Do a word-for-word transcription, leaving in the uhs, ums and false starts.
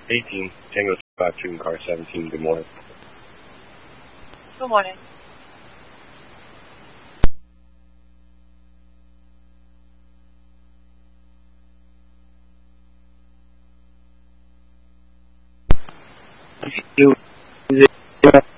eighteen, Tango five two, car seventeen, good morning. Good morning. You,